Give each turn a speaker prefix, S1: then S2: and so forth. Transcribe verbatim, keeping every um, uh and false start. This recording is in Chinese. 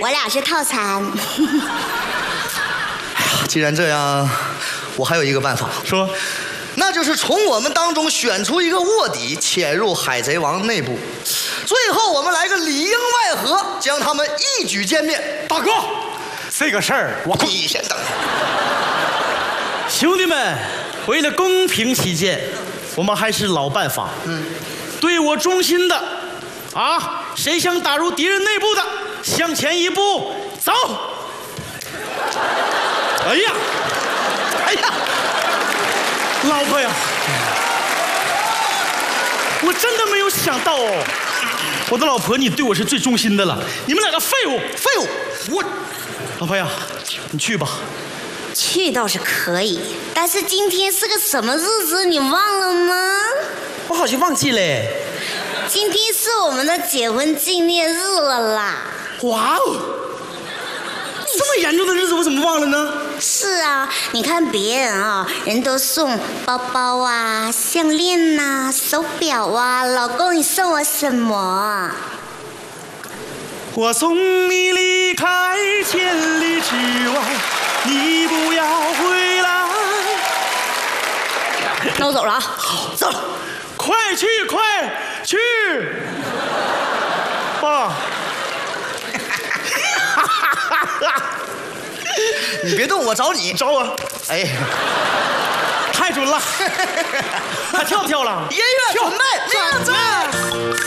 S1: 我俩是套餐。
S2: 既然这样，我还有一个办法，
S3: 说，
S2: 那就是从我们当中选出一个卧底，潜入海贼王内部，最后我们来个里应外合，将他们一举歼灭。
S3: 大哥，这个事儿我
S2: 你先等。
S3: 兄弟们，为了公平起见，我们还是老办法。嗯，对我忠心的，啊，谁想打入敌人内部的，向前一步，走。哎呀，哎呀，老婆呀，我真的没有想到哦，我的老婆，你对我是最忠心的了。你们两个废物，
S2: 废物！我，
S3: 老婆呀，你去吧。
S1: 去倒是可以，但是今天是个什么日子，你忘了吗？
S3: 我好像忘记了。
S1: 今天是我们的结婚纪念日了啦！
S3: 哇哦，这么严重的日子我怎么忘了呢？
S1: 是啊，你看别人啊，人都送包包啊、项链呐、手表啊，老公你送我什么？
S3: 我送你离开千里之外，你不要回来。
S1: 那我走了啊。
S3: 好，走了，快去快去，爸。
S2: 你别动，我找你，
S3: 找我。
S2: 哎，
S3: 太准了，还跳不跳了？
S2: 音乐准备，
S3: 转
S2: 立正。